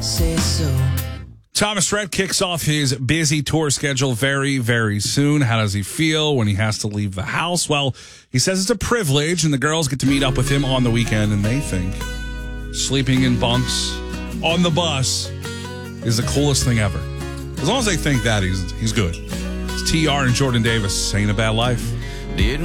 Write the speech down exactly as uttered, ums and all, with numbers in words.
say so. Thomas Rhett kicks off his busy tour schedule very, very soon. How does he feel when he has to leave the house? Well, he says it's a privilege, and the girls get to meet up with him on the weekend, and they think sleeping in bunks on the bus is the coolest thing ever. As long as they think that, he's, he's good. It's T R and Jordan Davis. Ain't a bad life. Didn't